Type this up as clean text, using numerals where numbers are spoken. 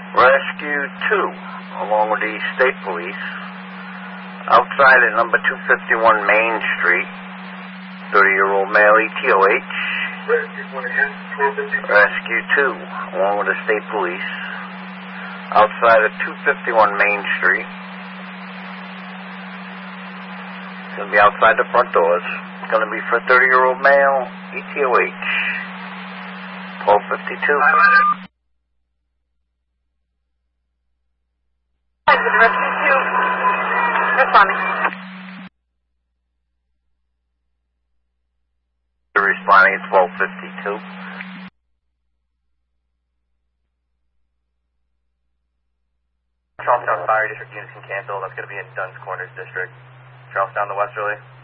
Rescue 2, along with the state police, outside at number 251 Main Street, 30-year-old male ETOH. Rescue 2, along with the state police, outside at 251 Main Street. It's going to be outside the front doors. It's going to be for 30-year-old male ETOH. 1252. Rescue 2, responding. Responding at 1252. Charlestown Fire District units can cancel. That's going to be in Dunn's Corners District. Charlestown, the Westerly.